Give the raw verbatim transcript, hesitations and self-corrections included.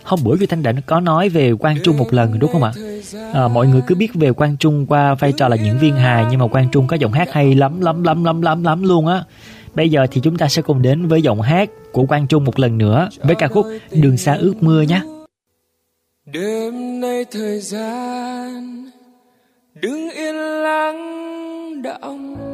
Hôm bữa Duy Thanh đã có nói về Quang Trung một lần đúng không ạ? À, mọi người cứ biết về Quang Trung qua vai trò là diễn viên hài, nhưng mà Quang Trung có giọng hát hay lắm lắm lắm lắm lắm lắm luôn á. Bây giờ thì chúng ta sẽ cùng đến với giọng hát của Quang Trung một lần nữa với ca khúc Đường Xa Ước Mưa nhé. Đêm nay thời gian đứng yên lặng đọng,